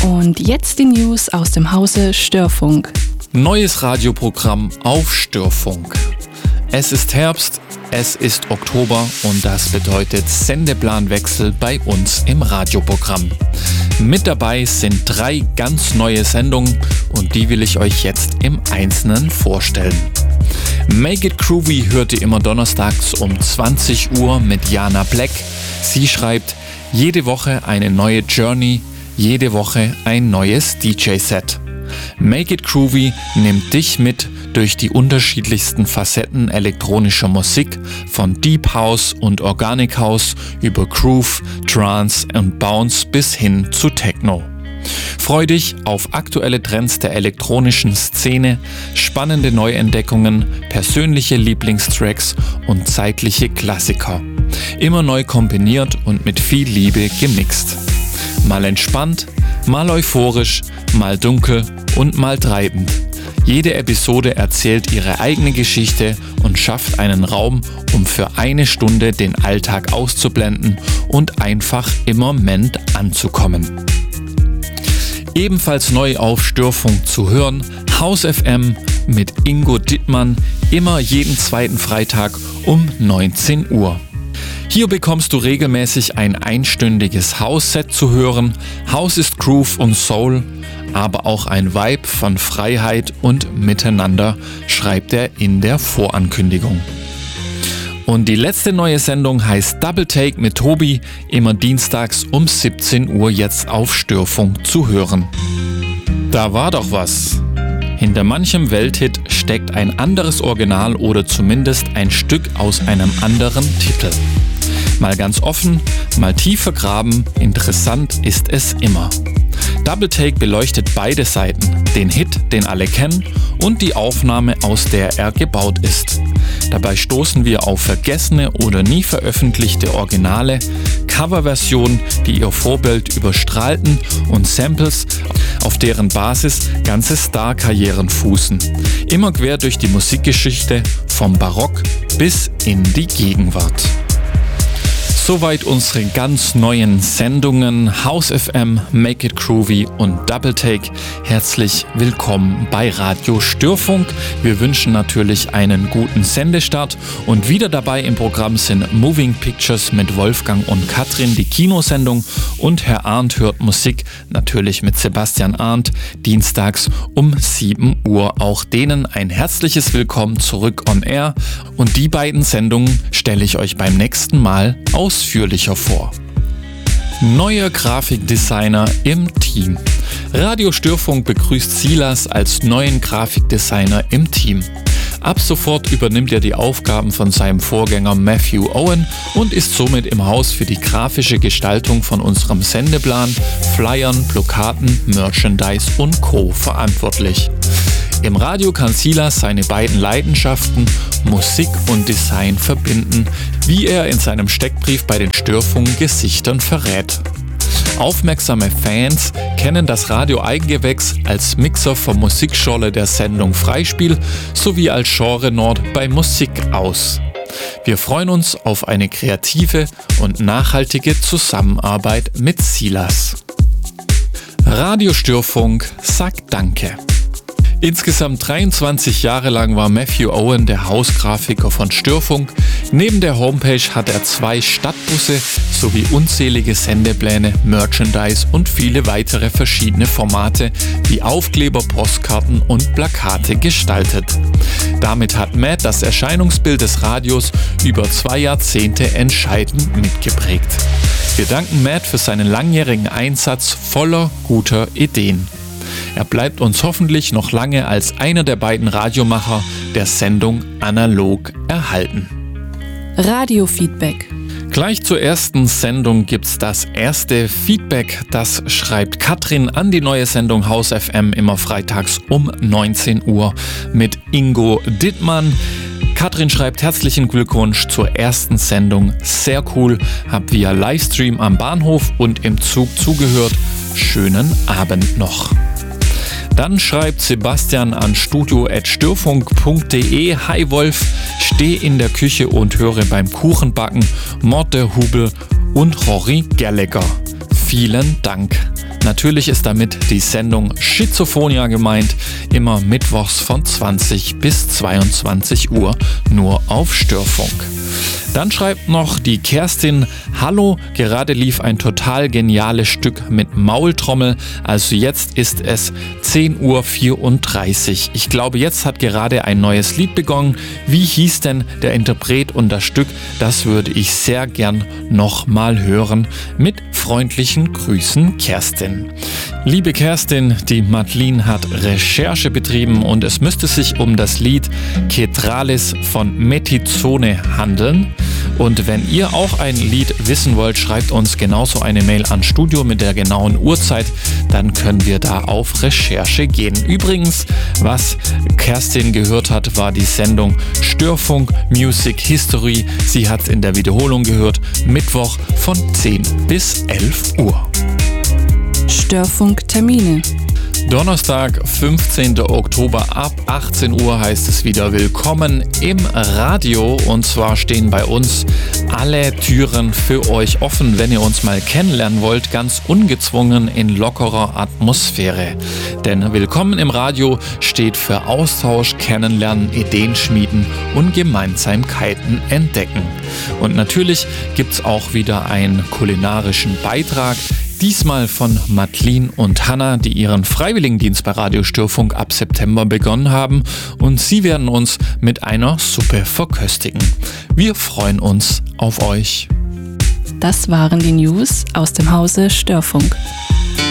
Und jetzt die News aus dem Hause Störfunk. Neues Radioprogramm auf Störfunk. Es ist Herbst, es ist Oktober und das bedeutet Sendeplanwechsel bei uns im Radioprogramm. Mit dabei sind 3 ganz neue Sendungen und die will ich euch jetzt im Einzelnen vorstellen. Make It Groovy hört ihr immer donnerstags um 20 Uhr mit Jana Black. Sie schreibt jede Woche eine neue Journey, jede Woche ein neues DJ-Set. Make It Groovy nimmt dich mit durch die unterschiedlichsten Facetten elektronischer Musik, von Deep House und Organic House über Groove, Trance und Bounce bis hin zu Techno. Freu dich auf aktuelle Trends der elektronischen Szene, spannende Neuentdeckungen, persönliche Lieblingstracks und zeitliche Klassiker. Immer neu kombiniert und mit viel Liebe gemixt. Mal entspannt, mal euphorisch, mal dunkel und mal treibend. Jede Episode erzählt ihre eigene Geschichte und schafft einen Raum, um für eine Stunde den Alltag auszublenden und einfach im Moment anzukommen. Ebenfalls neu auf Störfunk zu hören, House FM mit Ingo Dittmann, immer jeden zweiten Freitag um 19 Uhr. Hier bekommst du regelmäßig ein einstündiges House-Set zu hören. House ist Groove und Soul, aber auch ein Vibe von Freiheit und Miteinander, schreibt er in der Vorankündigung. Und die letzte neue Sendung heißt Double Take mit Tobi, immer dienstags um 17 Uhr jetzt auf Störfunk zu hören. Da war doch was. Hinter manchem Welthit steckt ein anderes Original oder zumindest ein Stück aus einem anderen Titel. Mal ganz offen, mal tief vergraben, interessant ist es immer. Double Take beleuchtet beide Seiten, den Hit, den alle kennen, und die Aufnahme, aus der er gebaut ist. Dabei stoßen wir auf vergessene oder nie veröffentlichte Originale, Coverversionen, die ihr Vorbild überstrahlten und Samples, auf deren Basis ganze Star-Karrieren fußen. Immer quer durch die Musikgeschichte, vom Barock bis in die Gegenwart. Soweit unsere ganz neuen Sendungen House FM, Make It Groovy und Double Take. Herzlich willkommen bei Radio Störfunk. Wir wünschen natürlich einen guten Sendestart und wieder dabei im Programm sind Moving Pictures mit Wolfgang und Katrin, die Kinosendung, und Herr Arndt hört Musik, natürlich mit Sebastian Arndt, dienstags um 7 Uhr. Auch denen ein herzliches Willkommen zurück on Air und die beiden Sendungen stelle ich euch beim nächsten Mal ausführlicher vor. Neuer Grafikdesigner im Team. Radio Störfunk begrüßt Silas als neuen Grafikdesigner im Team. Ab sofort übernimmt er die Aufgaben von seinem Vorgänger Matthew Owen und ist somit im Haus für die grafische Gestaltung von unserem Sendeplan, Flyern, Plakaten, Merchandise und Co. verantwortlich. Im Radio kann Silas seine beiden Leidenschaften, Musik und Design, verbinden, wie er in seinem Steckbrief bei den Störfunk-Gesichtern verrät. Aufmerksame Fans kennen das Radio-Eigengewächs als Mixer vom Musikgenre der Sendung Freispiel sowie als Genre-Nord bei Musik aus. Wir freuen uns auf eine kreative und nachhaltige Zusammenarbeit mit Silas. Radio Störfunk sagt Danke. Insgesamt 23 Jahre lang war Matthew Owen der Hausgrafiker von Störfunk. Neben der Homepage hat er 2 Stadtbusse sowie unzählige Sendepläne, Merchandise und viele weitere verschiedene Formate wie Aufkleber, Postkarten und Plakate gestaltet. Damit hat Matt das Erscheinungsbild des Radios über 2 Jahrzehnte entscheidend mitgeprägt. Wir danken Matt für seinen langjährigen Einsatz voller guter Ideen. Er bleibt uns hoffentlich noch lange als einer der beiden Radiomacher der Sendung analog erhalten. Radio-Feedback. Gleich zur ersten Sendung gibt's das erste Feedback. Das schreibt Katrin an die neue Sendung House FM immer freitags um 19 Uhr mit Ingo Dittmann. Katrin schreibt: herzlichen Glückwunsch zur ersten Sendung. Sehr cool. Hab via Livestream am Bahnhof und im Zug zugehört. Schönen Abend noch. Dann schreibt Sebastian an studio@störfunk.de: Hi Wolf, steh in der Küche und höre beim Kuchenbacken Mord der Hubel und Rory Gallagher. Vielen Dank. Natürlich ist damit die Sendung Schizophonia gemeint, immer mittwochs von 20 bis 22 Uhr nur auf Störfunk. Dann schreibt noch die Kerstin: Hallo, gerade lief ein total geniales Stück mit Maultrommel, also jetzt ist es 10:34 Uhr. Ich glaube, jetzt hat gerade ein neues Lied begonnen. Wie hieß denn der Interpret und das Stück? Das würde ich sehr gern nochmal hören. Mit freundlichen Grüßen, Kerstin. Liebe Kerstin, die Madeline hat Recherche betrieben und es müsste sich um das Lied Cetralis von Mettizone handeln. Und wenn ihr auch ein Lied wissen wollt, schreibt uns genauso eine Mail an Studio mit der genauen Uhrzeit, dann können wir da auf Recherche gehen. Übrigens, was Kerstin gehört hat, war die Sendung Störfunk Music History. Sie hat es in der Wiederholung gehört, Mittwoch von 10 bis 11 Uhr. Störfunk-Termine. Donnerstag, 15. Oktober ab 18 Uhr heißt es wieder Willkommen im Radio, und zwar stehen bei uns alle Türen für euch offen, wenn ihr uns mal kennenlernen wollt, ganz ungezwungen in lockerer Atmosphäre. Denn Willkommen im Radio steht für Austausch, Kennenlernen, Ideen schmieden und Gemeinsamkeiten entdecken. Und natürlich gibt's auch wieder einen kulinarischen Beitrag. Diesmal von Madeline und Hanna, die ihren Freiwilligendienst bei Radio Störfunk ab September begonnen haben, und sie werden uns mit einer Suppe verköstigen. Wir freuen uns auf euch. Das waren die News aus dem Hause Störfunk.